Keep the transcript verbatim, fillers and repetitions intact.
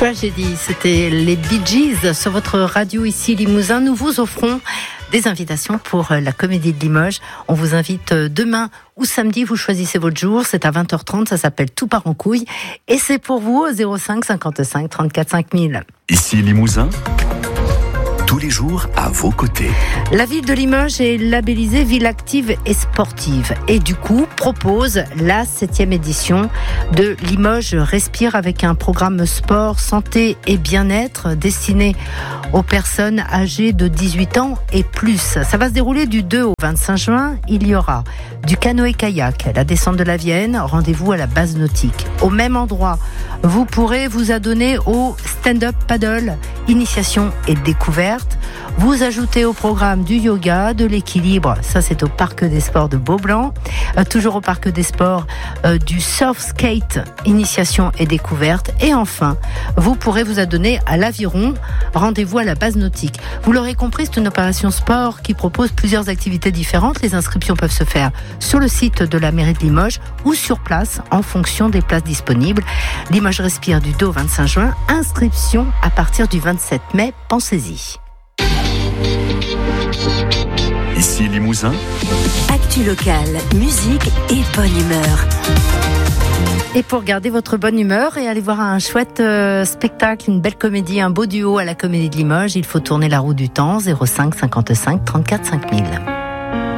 Tragedy, c'était les Bee Gees sur votre radio ici Limousin. Nous vous offrons des invitations pour la Comédie de Limoges. On vous invite demain ou samedi, vous choisissez votre jour, c'est à vingt heures trente, ça s'appelle Tout part en couille et c'est pour vous au zéro cinq cinquante-cinq trente-quatre cinq mille. Ici Limousin, tous les jours à vos côtés. La ville de Limoges est labellisée ville active et sportive et du coup propose la septième édition de Limoges Respire avec un programme sport, santé et bien-être destiné aux personnes âgées de dix-huit ans et plus. Ça va se dérouler du deux au vingt-cinq juin. Il y aura du canoë-kayak, la descente de la Vienne, rendez-vous à la base nautique. Au même endroit, vous pourrez vous adonner au stand-up paddle, initiation et découverte. Vous ajoutez au programme du yoga, de l'équilibre, ça c'est au Parc des Sports de Beaublanc. Euh, toujours au Parc des Sports, euh, du surf skate, initiation et découverte. Et enfin, vous pourrez vous adonner à l'aviron, rendez-vous à la base nautique. Vous l'aurez compris, c'est une opération sport qui propose plusieurs activités différentes. Les inscriptions peuvent se faire sur le site de la mairie de Limoges ou sur place en fonction des places disponibles. Limoges Respire du deux au vingt-cinq juin, inscription à partir du vingt-sept mai, pensez-y. Ici Limousin, actu locale, musique et bonne humeur. Et pour garder votre bonne humeur et aller voir un chouette euh, spectacle, une belle comédie, un beau duo à la Comédie de Limoges, il faut tourner la roue du temps, zéro cinq cinquante-cinq trente-quatre cinq mille.